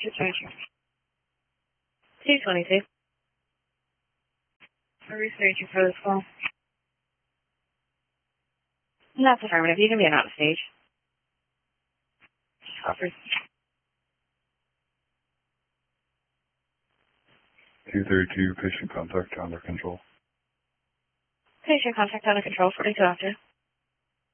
Dispatcher. 222. For researching for this call. That's affirmative. You can be on the stage. Offered. 232, patient contact under control. Patient contact under control, 42 after.